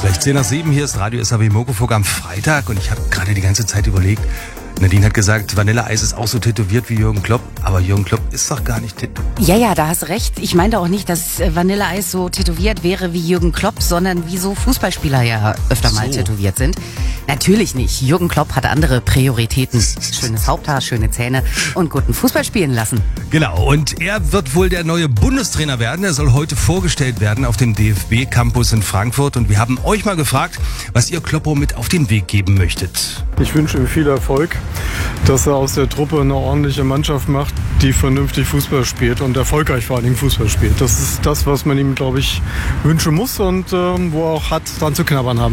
Gleich 10:07, hier ist Radio SAW Muckefuck am Freitag und ich habe gerade die ganze Zeit überlegt, Nadine hat gesagt, Vanilleeis ist auch so tätowiert wie Jürgen Klopp, aber Jürgen Klopp ist doch gar nicht tätowiert. Ja, da hast du recht. Ich meinte auch nicht, dass Vanilleeis so tätowiert wäre wie Jürgen Klopp, sondern wie so Fußballspieler ja öfter mal tätowiert sind. Natürlich nicht. Jürgen Klopp hat andere Prioritäten. Schönes Haupthaar, schöne Zähne und guten Fußball spielen lassen. Genau, und er wird wohl der neue Bundestrainer werden. Er soll heute vorgestellt werden auf dem DFB-Campus in Frankfurt. Und wir haben euch mal gefragt, was ihr Kloppo mit auf den Weg geben möchtet. Ich wünsche ihm viel Erfolg, dass er aus der Truppe eine ordentliche Mannschaft macht, die vernünftig Fußball spielt und erfolgreich vor allen Dingen Fußball spielt. Das ist das, was man ihm, glaube ich, wünschen muss und wo er auch hat, dran zu knabbern haben.